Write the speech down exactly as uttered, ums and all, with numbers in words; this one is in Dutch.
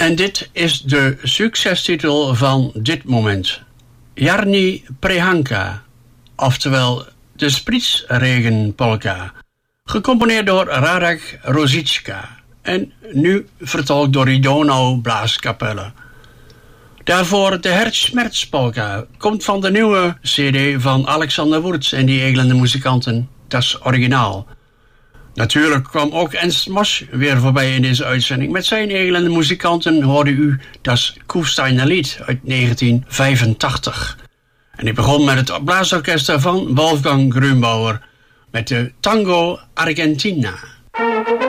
En dit is de succestitel van dit moment. Jarni Prehanka, oftewel de Spritsregenpolka. Gecomponeerd door Radek Rosicka en nu vertolkt door die Donau Blaaskapelle. Daarvoor de Herzschmerzpolka komt van de nieuwe cd van Alexander Wurz en die Elende muzikanten. Dat is originaal. Natuurlijk kwam ook Ernst Mosch weer voorbij in deze uitzending. Met zijn Elende muzikanten hoorde u das Kufsteiner Lied uit negentien vijfentachtig. En ik begon met het blaasorkest van Wolfgang Grünbauer met de Tango Argentina.